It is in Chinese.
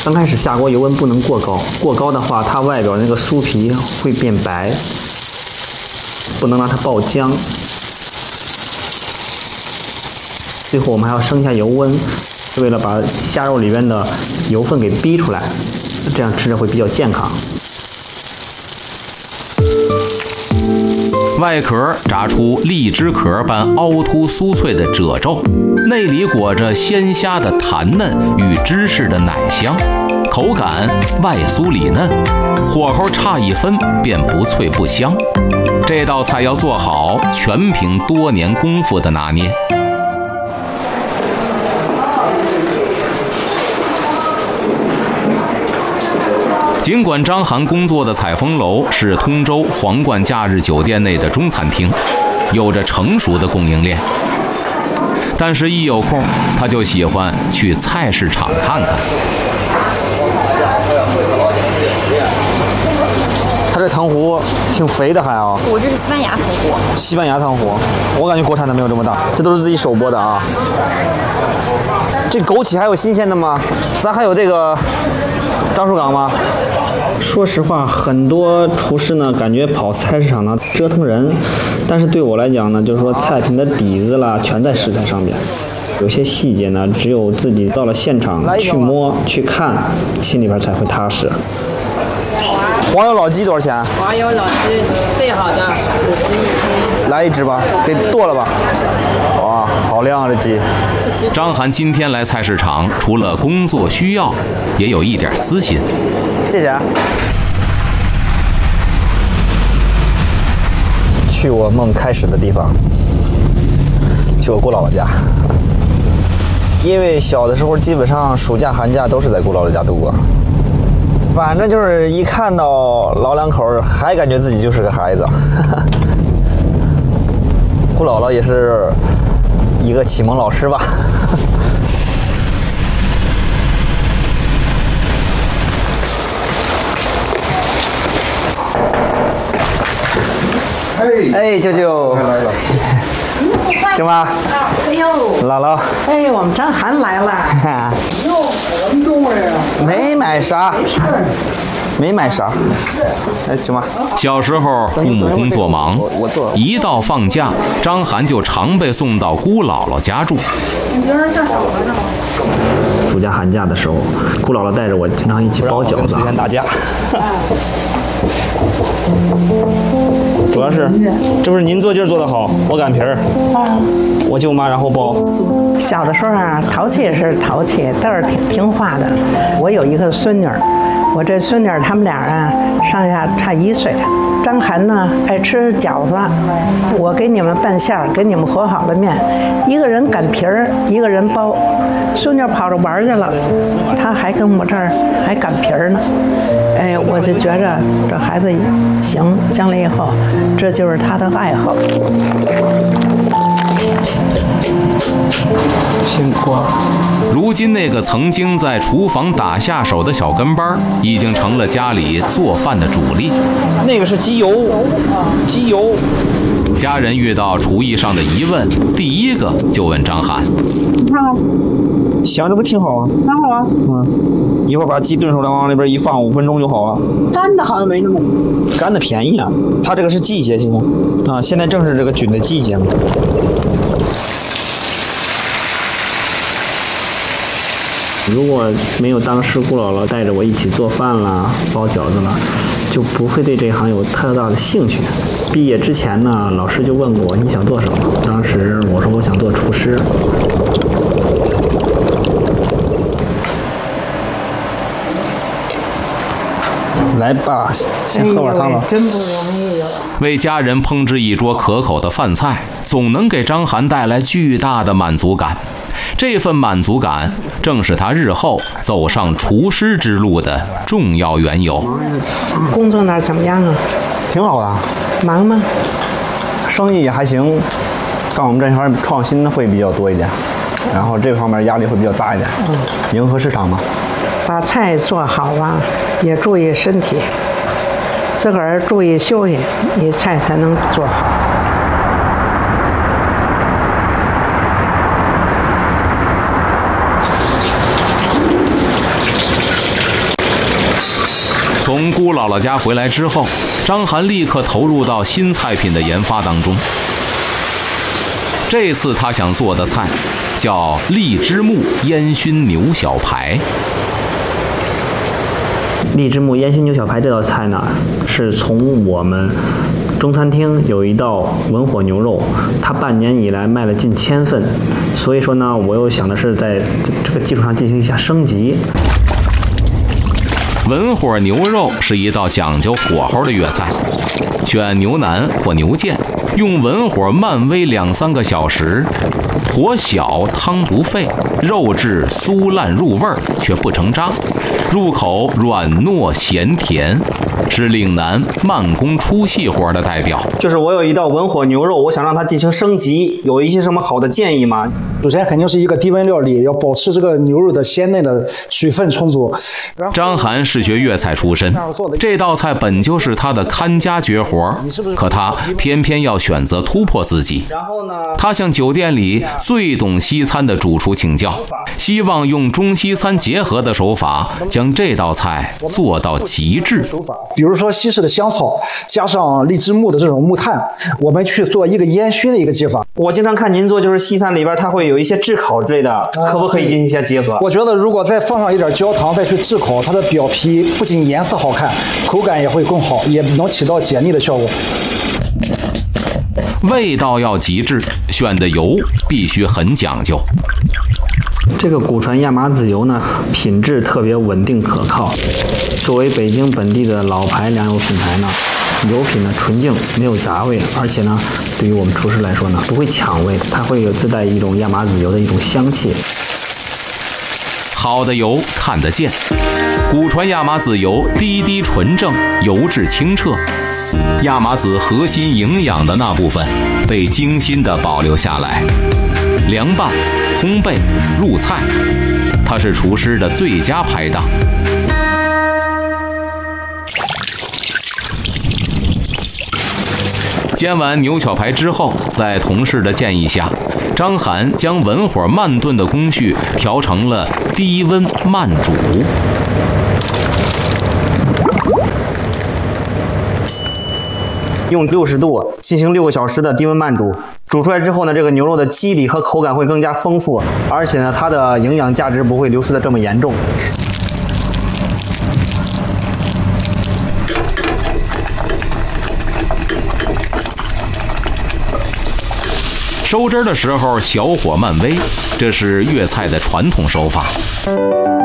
刚开始下锅油温不能过高，过高的话，它外表那个酥皮会变白，不能让它爆浆。最后我们还要升一下油温，是为了把虾肉里边的油分给逼出来，这样吃着会比较健康。 外壳炸出荔枝壳般凹凸酥脆的褶皱，内里裹着鲜虾的弹嫩与芝士的奶香，口感外酥里嫩，火候差1分便不脆不香。这道菜要做好，全凭多年功夫的拿捏。尽管张涵工作的采风楼是通州皇冠假日酒店内的中餐厅，有着成熟的供应链，但是一有空他就喜欢去菜市场看看。 它这糖葫挺肥的还啊。 我这是西班牙糖葫。 西班牙糖葫，我感觉国产的没有这么大，这都是自己手剥的啊。这枸杞还有新鲜的吗？咱还有这个樟树岗吗？说实话，很多厨师呢，感觉跑菜市场呢折腾人，但是对我来讲呢，就是说菜品的底子啦，全在食材上面。有些细节呢，只有自己到了现场去摸去看，心里边才会踏实。黄油老鸡多少钱？ 黄油老鸡最好的51斤。 来一只吧，给剁了吧。哇，好亮啊这鸡！ 张涵今天来菜市场，除了工作需要，也有一点私心。 谢谢啊。去我梦开始的地方，去我姑姥姥家。因为小的时候基本上暑假寒假都是在姑姥姥家度过，反正就是一看到老两口还感觉自己就是个孩子。姑姥姥也是一个启蒙老师吧。哎，舅舅，舅妈， 哎呦， 姥姥， 哎，我们张涵来了。 哟，怎么中呀？ 没买啥，没买啥。哎，舅妈， 小时候父母工作忙，一到放假，张涵就常被送到姑姥姥家住。 你觉得像小孩呢？ 暑假寒假的时候，姑姥姥带着我经常一起包饺子。打架。主要是，这不是您做劲儿做得好，我擀皮儿，我舅妈然后包。 小的时候啊，淘气是淘气，但是挺听话的。我有一个孙女儿，我这孙女儿他们俩啊上下差1岁。张涵呢爱吃饺子，我给你们拌馅儿，给你们和好了面，一个人擀皮儿，一个人包。孙女跑着玩去了，他还跟我这儿还擀皮儿呢。哎，我就觉着这孩子行，将来以后这就是他的爱好。 辛苦了。 如今那个曾经在厨房打下手的小跟班，已经成了家里做饭的主力。 那个是鸡油，鸡油。 家人遇到厨艺上的疑问，第一个就问张涵：“ 你看看， 香，这不挺好啊？ 挺好啊。 一会儿把鸡炖出来，往里边一放5分钟就好了。 干的好像没那么。 干的便宜啊，它这个是季节性啊，现在正是这个菌的季节嘛。”如果没有当时姑姥姥带着我一起做饭啦、包饺子啦，就不会对这行有特大的兴趣。毕业之前呢，老师就问过我你想做什么，当时我说我想做厨师。来吧，先喝碗汤吧。 真不容易哟。 为家人烹制一桌可口的饭菜，总能给张涵带来巨大的满足感。这份满足感正是他日后走上厨师之路的重要缘由。 工作那儿怎么样啊？ 挺好的。 忙吗？ 生意也还行，干我们这行创新会比较多一点，然后这方面压力会比较大一点，迎合市场嘛。 把菜做好啊，也注意身体，自个儿注意休息，你菜才能做好。 从姑姥姥家回来之后，张涵立刻投入到新菜品的研发当中。这次他想做的菜叫荔枝木烟熏牛小排。 荔枝木烟熏牛小排这道菜呢，是从我们中餐厅有一道文火牛肉，它半年以来卖了近1000份，所以说呢，我又想的是在这个基础上进行一下升级。 文火牛肉是一道讲究火候的粤菜，选牛腩或牛腱，用文火慢煨2-3个小时，火小汤不沸，肉质酥烂入味儿却不成渣，入口软糯咸甜，是岭南慢工出细活的代表。 就是我有一道文火牛肉，我想让它进行升级，有一些什么好的建议吗？ 首先肯定是一个低温料理，要保持这个牛肉的鲜嫩的水分充足。 张涵是学粤菜出身，这道菜本就是他的看家绝活，可他偏偏要选择突破自己。 然后呢， 他向酒店里最懂西餐的主厨请教，希望用中西餐结合的手法，将这道菜做到极致。 比如说西式的香草加上荔枝木的这种木炭，我们去做一个烟熏的一个技法。 我经常看您做，就是西餐里边它会有一些炙烤之类的，可不可以进行一些结合？ 我觉得如果再放上一点焦糖再去炙烤，它的表皮不仅颜色好看，口感也会更好，也能起到解腻的效果。 味道要极致，选的油必须很讲究。 这个古传亚麻籽油呢，品质特别稳定可靠。作为北京本地的老牌粮油品牌呢，油品呢纯净，没有杂味，而且呢，对于我们厨师来说呢，不会抢味，它会有自带一种亚麻籽油的一种香气。 好的油看得见，古传亚麻籽油滴滴纯正，油质清澈，亚麻籽核心营养的那部分被精心地保留下来，凉拌、烘焙、入菜，它是厨师的最佳拍档。煎完牛小排之后，在同事的建议下，张涵将文火慢炖的工序调成了低温慢煮。 用60度进行6个小时的低温慢煮，煮出来之后呢，这个牛肉的肌理和口感会更加丰富，而且呢，它的营养价值不会流失的这么严重。 收汁的时候小火慢煨，这是粤菜的传统手法。